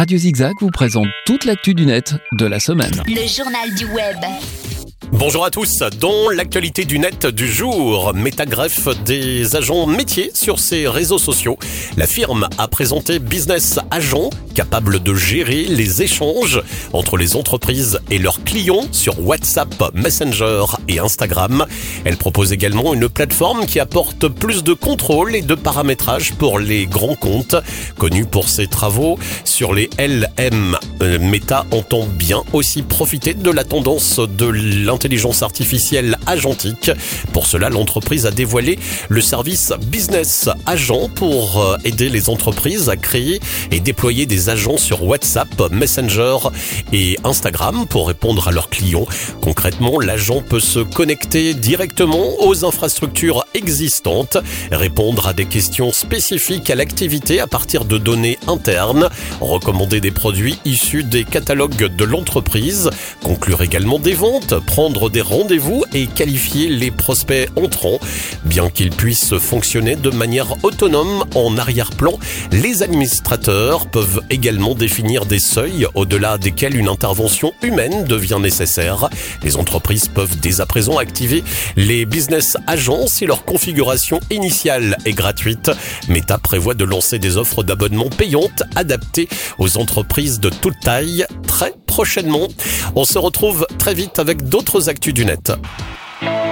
Radio Zigzag vous présente toute l'actu du net de la semaine. Le journal du web. Bonjour à tous, dans l'actualité du net du jour, Meta greffe des agents métiers sur ses réseaux sociaux. La firme a présenté Business Agent, capable de gérer les échanges entre les entreprises et leurs clients sur WhatsApp, Messenger et Instagram. Elle propose également une plateforme qui apporte plus de contrôle et de paramétrage pour les grands comptes. Connue pour ses travaux sur les LM, Meta entend bien aussi profiter de la tendance de l'intelligence artificielle agentique. Pour cela, l'entreprise a dévoilé le service Business Agent pour aider les entreprises à créer et déployer des agents sur WhatsApp, Messenger et Instagram pour répondre à leurs clients. Concrètement, l'agent peut se connecter directement aux infrastructures existantes, répondre à des questions spécifiques à l'activité à partir de données internes, recommander des produits issus des catalogues de l'entreprise, conclure également des ventes, prendre des rendez-vous et qualifier les prospects entrants. Bien qu'ils puissent fonctionner de manière autonome en arrière-plan, les administrateurs peuvent également définir des seuils au-delà desquels une intervention humaine devient nécessaire. Les entreprises peuvent dès à présent activer les business agents si leur configuration initiale est gratuite. Meta prévoit de lancer des offres d'abonnement payantes adaptées aux entreprises de toute taille très prochainement. On se retrouve très vite avec d'autres actus du net.